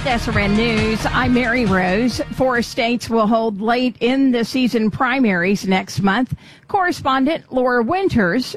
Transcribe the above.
SRN News. I'm Mary Rose. 4 states will hold late in the season primaries next month. Correspondent Laura Winters